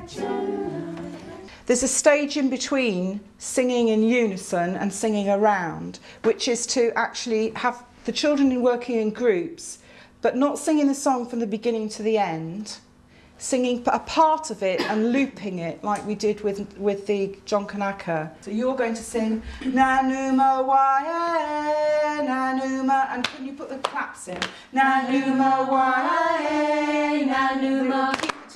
There's a stage in between singing in unison and singing around, which is to actually have the children working in groups, but not singing the song from the beginning to the end, singing a part of it and looping it like we did with the John Kanaka. So you're going to sing Nanuma Wae, Nanuma, and can you put the claps in? Nanuma Wae, Nanuma.